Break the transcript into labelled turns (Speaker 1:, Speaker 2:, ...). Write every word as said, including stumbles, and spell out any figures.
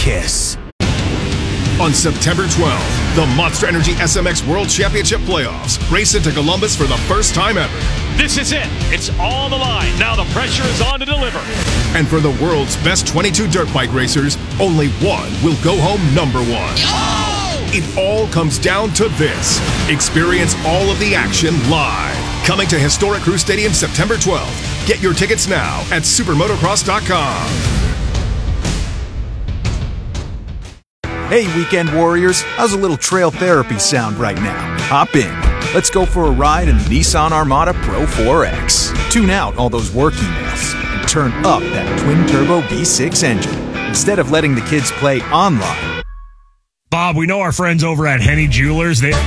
Speaker 1: kiss.
Speaker 2: On September twelfth, the Monster Energy S M X World Championship Playoffs race into Columbus for the first time ever.
Speaker 3: This is it. It's all the line. Now the pressure is on to deliver.
Speaker 2: And for the world's best twenty-two dirt bike racers, only one will go home number one.
Speaker 3: Oh!
Speaker 2: It all comes down to this. Experience all of the action live. Coming to historic Crew Stadium September twelfth. Get your tickets now at supermotocross dot com.
Speaker 1: Hey, weekend warriors, how's a little trail therapy sound right now? Hop in. Let's go for a ride in the Nissan Armada Pro four X. Tune out all those work emails and turn up that twin-turbo V six engine instead of letting the kids play online.
Speaker 4: Bob, we know our friends over at Henny Jewelers. They